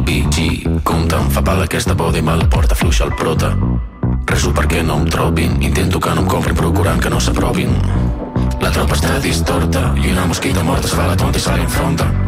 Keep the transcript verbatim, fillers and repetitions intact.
B G, compta, em fa pal aquesta boda i me la porta fluixa al prota. Reso perquè no em trobin, intento que no em comprin procurant que no s'aprovin. La tropa està distorta i una mosquita morta es fa la tonta i se la enfronta.